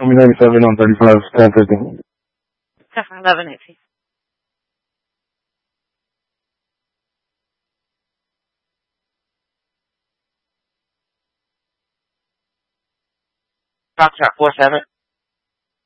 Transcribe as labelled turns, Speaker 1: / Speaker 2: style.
Speaker 1: Army 97 on 35, 1050.
Speaker 2: Cessna 1180. Foxtrot 47.